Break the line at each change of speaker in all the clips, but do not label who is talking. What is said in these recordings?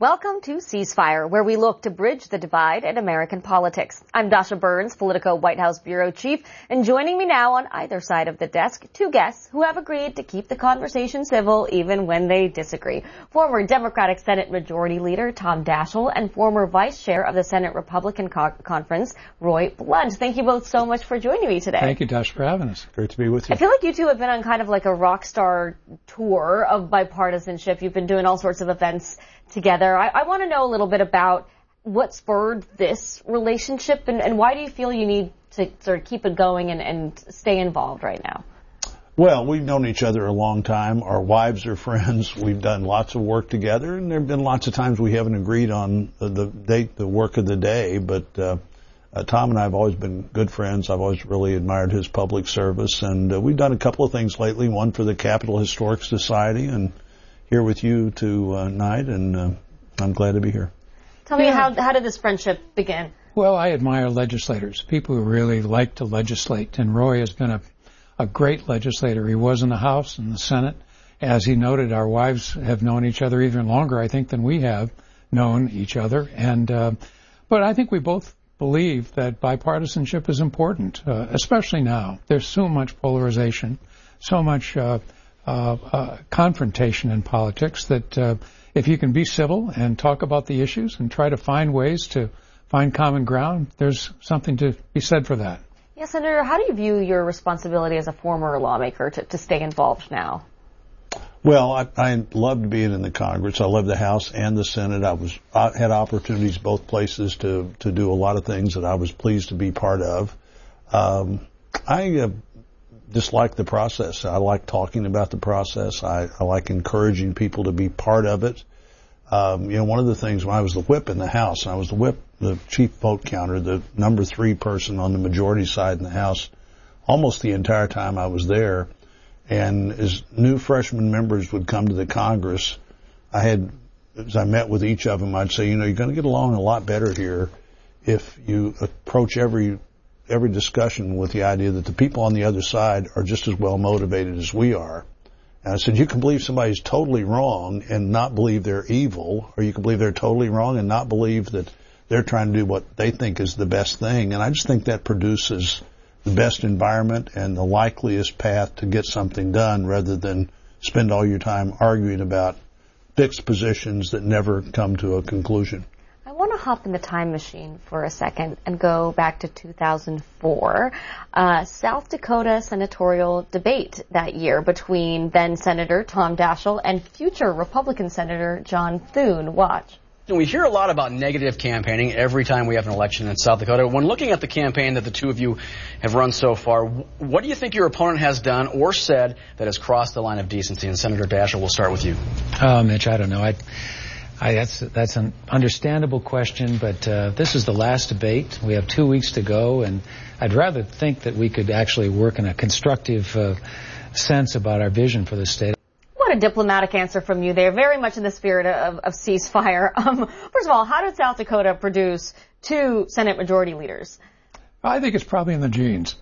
Welcome to Ceasefire, where we look to bridge the divide in American politics. I'm Dasha Burns, Politico White House Bureau Chief, and joining me now on either side of the desk, two guests who have agreed to keep the conversation civil even when they disagree. Former Democratic Senate Majority Leader Tom Daschle and former Vice Chair of the Senate Republican Conference, Roy Blunt. Thank you both so much for joining me today.
Thank you, Dasha, for having us.
Great to be with you.
I feel like you two have been on kind of like a rock star tour of bipartisanship. You've been doing all sorts of events together. I want to know a little bit about what spurred this relationship and why do you feel you need to sort of keep it going and stay involved right now?
Well, we've known each other a long time. Our wives are friends. We've done lots of work together, and there have been lots of times we haven't agreed on the work of the day, but Tom and I have always been good friends. I've always really admired his public service, and we've done a couple of things lately, one for the Capitol Historic Society, and here with you tonight, and I'm glad to be here.
Tell me, how did this friendship begin?
Well, I admire legislators, people who really like to legislate, and Roy has been a great legislator. He was in the House and the Senate. As he noted, our wives have known each other even longer, I think, than we have known each other. And but I think we both believe that bipartisanship is important, especially now. There's so much polarization, so much confrontation in politics that if you can be civil and talk about the issues and try to find ways to find common ground, there's something to be said for that.
Yes, Senator, how do you view your responsibility as a former lawmaker to stay involved now?
Well, I loved being in the Congress. I loved the House and the Senate. I had opportunities both places to do a lot of things that I was pleased to be part of. I dislike the process. I like talking about the process. I like encouraging people to be part of it. One of the things when I was the whip in the House, and I was the chief vote counter, the number 3 person on the majority side in the House, almost the entire time I was there. And as new freshman members would come to the Congress, as I met with each of them, I'd say, you're going to get along a lot better here if you approach every discussion with the idea that the people on the other side are just as well motivated as we are. And I said, you can believe somebody's totally wrong and not believe they're evil, or you can believe they're totally wrong and not believe that they're trying to do what they think is the best thing. And I just think that produces the best environment and the likeliest path to get something done rather than spend all your time arguing about fixed positions that never come to a conclusion.
I want to hop in the time machine for a second and go back to 2004, South Dakota senatorial debate that year between then Senator Tom Daschle and future Republican Senator John Thune. Watch.
We hear a lot about negative campaigning every time we have an election in South Dakota. When looking at the campaign that the two of you have run so far, what do you think your opponent has done or said that has crossed the line of decency? And Senator Daschle, we'll start with you.
Mitch, I don't know. That's an understandable question, but this is the last debate. We have 2 weeks to go, and I'd rather think that we could actually work in a constructive sense about our vision for the state.
What a diplomatic answer from you there, very much in the spirit of ceasefire. First of all, how did South Dakota produce 2 Senate majority leaders?
I think it's probably in the genes.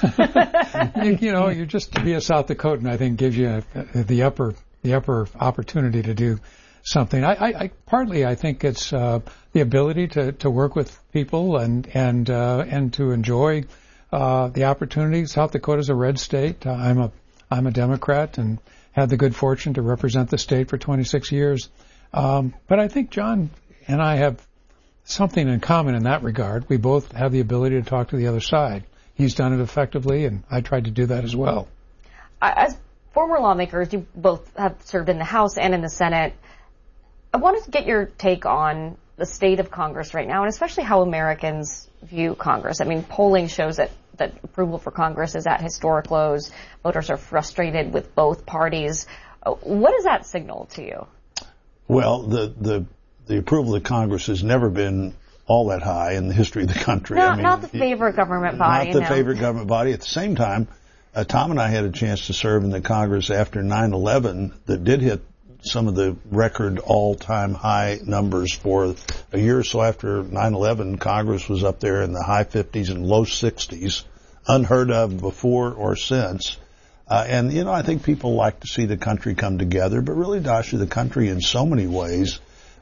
You just to be a South Dakotan, I think, gives you the upper opportunity to do something. I think it's the ability to work with people and to enjoy the opportunity. South Dakota's a red state. I'm a Democrat and had the good fortune to represent the state for 26 years. But I think John and I have something in common in that regard. We both have the ability to talk to the other side. He's done it effectively, and I tried to do that as well.
As former lawmakers, you both have served in the House and in the Senate. I wanted to get your take on the state of Congress right now, and especially how Americans view Congress. I mean, polling shows that approval for Congress is at historic lows. Voters are frustrated with both parties. What does that signal to you?
Well, the approval of Congress has never been all that high in the history of the country.
Not the favorite government body.
Not the favorite government body. At the same time, Tom and I had a chance to serve in the Congress after 9/11 that did hit some of the record all-time high numbers for a year or so after 9/11. Congress was up there in the high 50s and low 60s, unheard of before or since. I think people like to see the country come together, but really, Dasha, the country in so many ways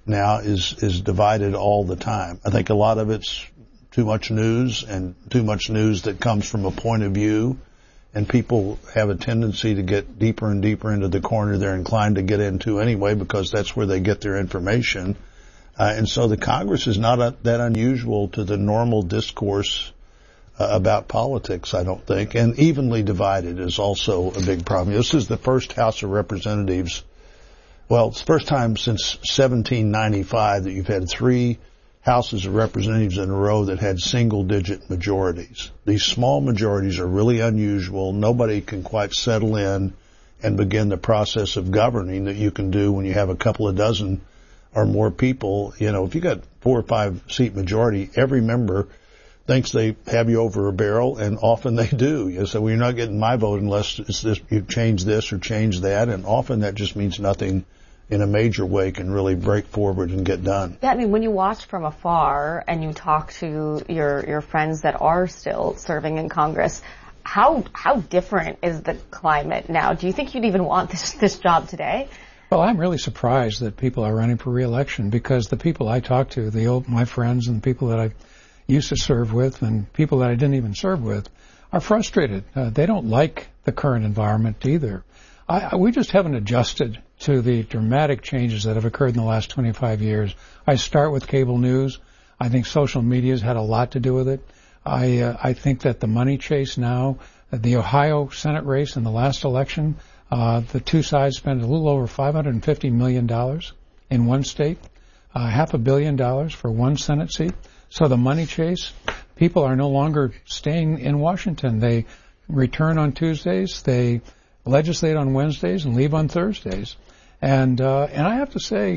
now is divided all the time. I think a lot of it's too much news, and too much news that comes from a point of view, and people have a tendency to get deeper and deeper into the corner they're inclined to get into anyway, because that's where they get their information. And so the Congress is not that unusual to the normal discourse about politics, I don't think. And evenly divided is also a big problem. This is the first House of Representatives, well, it's the first time since 1795 that you've had 3 Houses of Representatives in a row that had single-digit majorities. These small majorities are really unusual. Nobody can quite settle in and begin the process of governing that you can do when you have a couple of dozen or more people. You know, if you got 4 or 5 seat majority, every member thinks they have you over a barrel, and often they do. You know, so you're not getting my vote unless it's this, you change this or change that, and often that just means nothing in a major way can really break forward and get done.
Yeah, I mean, when you watch from afar and you talk to your friends that are still serving in Congress, how different is the climate now? Do you think you'd even want this job today?
Well, I'm really surprised that people are running for re-election, because the people I talk to, my friends and the people that I used to serve with and people that I didn't even serve with, are frustrated. They don't like the current environment either. We just haven't adjusted to the dramatic changes that have occurred in the last 25 years. I start with cable news. I think social media has had a lot to do with it. I think that the money chase now, the Ohio Senate race in the last election, the two sides spent a little over $550 million in one state, $500 million for one Senate seat. So the money chase, people are no longer staying in Washington. They return on Tuesdays, they legislate on Wednesdays, and leave on Thursdays. And I have to say,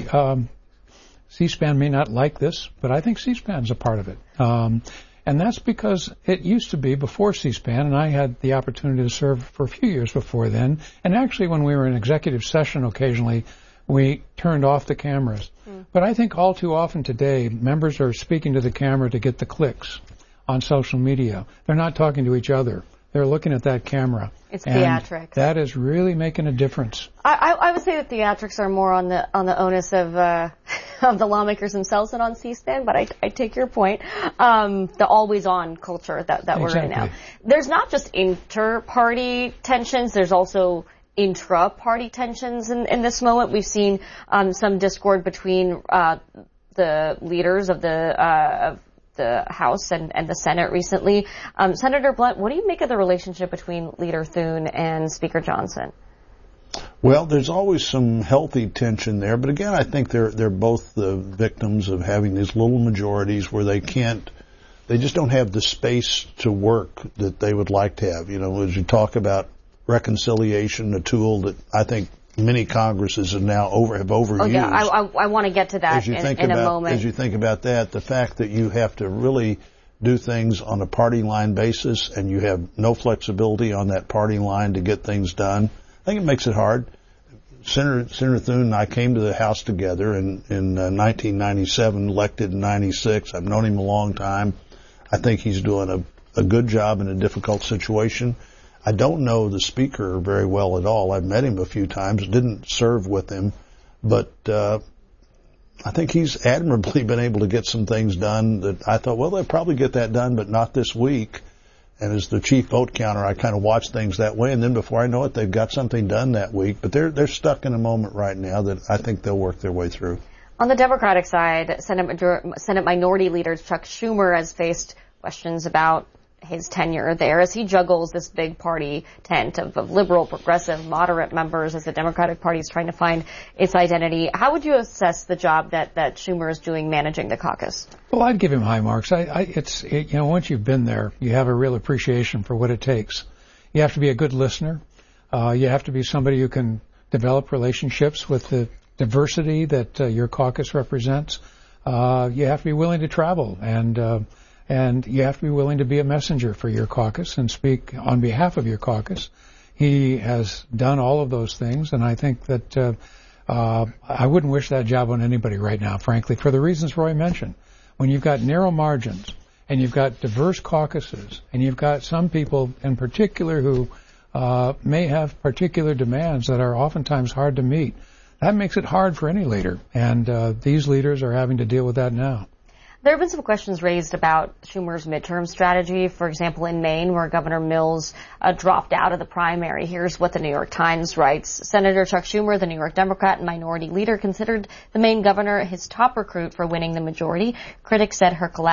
C-SPAN may not like this, but I think C-SPAN's a part of it. And that's because it used to be before C-SPAN, and I had the opportunity to serve for a few years before then. And actually, when we were in executive session occasionally, we turned off the cameras. But I think all too often today, members are speaking to the camera to get the clicks on social media. They're not talking to each other. They're looking at that camera.
It's theatrics.
That is really making a difference.
I would say that theatrics are more on the onus of the lawmakers themselves than on C-SPAN, but I take your point. The always-on culture that we're in now. There's not just inter-party tensions. There's also intra-party tensions in this moment. We've seen some discord between the leaders of the House and the Senate recently. Senator Blunt, what do you make of the relationship between Leader Thune and Speaker Johnson?
Well, there's always some healthy tension there, but again, I think they're both the victims of having these little majorities where they just don't have the space to work that they would like to have. You know, as you talk about reconciliation, a tool that I think many Congresses have now overused.
Oh, yeah, I want to get to that in a moment.
As you think about that, the fact that you have to really do things on a party line basis and you have no flexibility on that party line to get things done, I think it makes it hard. Senator Thune and I came to the House together in 1997, elected in 96. I've known him a long time. I think he's doing a good job in a difficult situation. I don't know the Speaker very well at all. I've met him a few times, didn't serve with him, but I think he's admirably been able to get some things done that I thought, well, they'll probably get that done, but not this week. And as the chief vote counter, I kind of watch things that way, and then before I know it, they've got something done that week. But they're stuck in a moment right now that I think they'll work their way through.
On the Democratic side, Senate Minority Leader Chuck Schumer has faced questions about his tenure there as he juggles this big party tent of liberal, progressive, moderate members as the Democratic Party is trying to find its identity. How would you assess the job that Schumer is doing managing the caucus? Well,
I'd give him high marks. Once you've been there, you have a real appreciation for what it takes. You have to be a good listener. You have to be somebody who can develop relationships with the diversity that your caucus represents. You have to be willing to travel and you have to be willing to be a messenger for your caucus and speak on behalf of your caucus. He has done all of those things, and I think that I wouldn't wish that job on anybody right now, frankly, for the reasons Roy mentioned. When you've got narrow margins, and you've got diverse caucuses, and you've got some people in particular who may have particular demands that are oftentimes hard to meet, that makes it hard for any leader. And these leaders are having to deal with that now.
There have been some questions raised about Schumer's midterm strategy. For example, in Maine, where Governor Mills dropped out of the primary. Here's what the New York Times writes. Senator Chuck Schumer, the New York Democrat and minority leader, considered the Maine governor his top recruit for winning the majority. Critics said her collapse